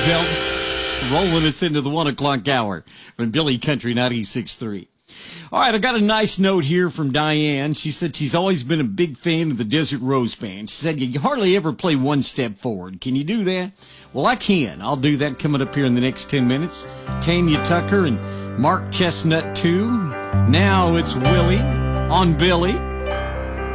Elvis, rolling us into the 1 o'clock hour from Billy Country 96.3. All right, I got a nice note here from Diane. She said she's always been a big fan of the Desert Rose Band. She said you hardly ever play One Step Forward. Can you do that? Well, I can. I'll do that coming up here in the next 10 minutes. Tanya Tucker and Mark Chestnut, too. Now it's Willie on Billy.